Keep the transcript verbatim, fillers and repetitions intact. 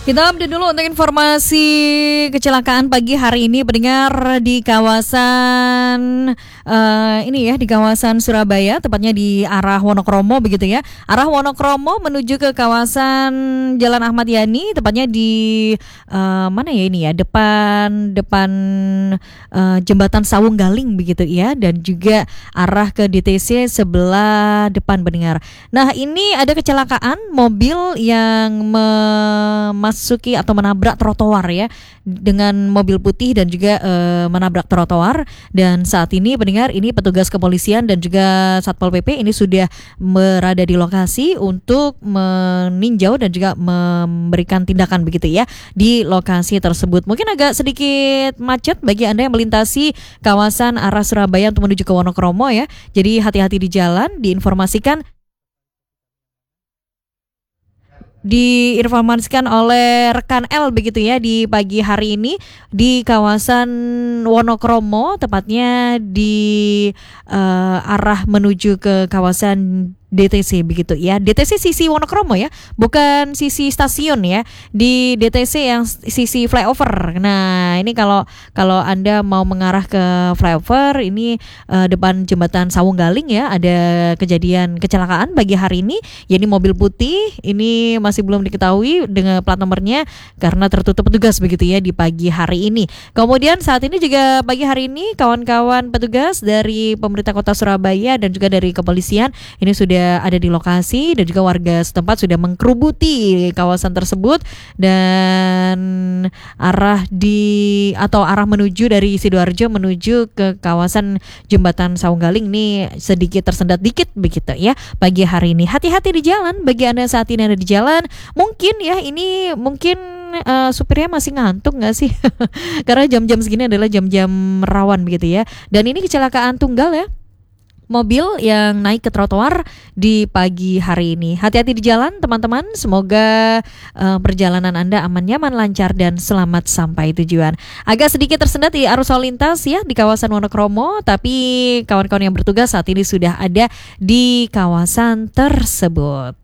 Kita update dulu untuk informasi kecelakaan pagi hari ini pendengar di kawasan uh, ini ya di kawasan Surabaya, tepatnya di arah Wonokromo begitu ya. Arah Wonokromo menuju ke kawasan Jalan Ahmad Yani, tepatnya di uh, mana ya ini ya, depan depan uh, jembatan Sawung Galing begitu ya, dan juga arah ke D T C sebelah depan pendengar. Nah, ini ada kecelakaan mobil yang memasuki atau menabrak trotoar ya, dengan mobil putih dan juga e, menabrak trotoar. Dan saat ini pendengar, ini petugas kepolisian dan juga Satpol P P ini sudah berada di lokasi untuk meninjau dan juga memberikan tindakan begitu ya di lokasi tersebut. Mungkin agak sedikit macet bagi Anda yang melintasi kawasan arah Surabaya untuk menuju ke Wonokromo ya. Jadi hati-hati di jalan, diinformasikan diinformasikan oleh rekan L begitu ya di pagi hari ini di kawasan Wonokromo, tepatnya di uh, arah menuju ke kawasan D T C begitu ya. D T C sisi Wonokromo ya, bukan sisi stasiun ya. Di D T C yang sisi flyover. Nah, ini kalau kalau Anda mau mengarah ke flyover ini uh, depan jembatan Sawung Galing ya, ada kejadian kecelakaan pagi hari ini. Ya, ini mobil putih ini masih belum diketahui dengan plat nomornya karena tertutup petugas begitu ya di pagi hari ini. Kemudian saat ini juga pagi hari ini kawan-kawan petugas dari pemerintah Kota Surabaya dan juga dari kepolisian ini sudah ada di lokasi, dan juga warga setempat sudah mengkerubuti kawasan tersebut dan arah di atau arah menuju dari Sidoarjo menuju ke kawasan jembatan Sawung Galing ini sedikit tersendat dikit begitu ya pagi hari ini. Hati-hati di jalan bagi Anda saat ini ada di jalan. Mungkin ya ini mungkin uh, supirnya masih ngantuk nggak sih? Karena jam-jam segini adalah jam-jam rawan begitu ya. Dan ini kecelakaan tunggal ya, mobil yang naik ke trotoar di pagi hari ini. Hati-hati di jalan teman-teman. Semoga uh, perjalanan Anda aman, nyaman, lancar, dan selamat sampai tujuan. Agak sedikit tersendat di arus lalu lintas ya di kawasan Wonokromo, tapi kawan-kawan yang bertugas saat ini sudah ada di kawasan tersebut.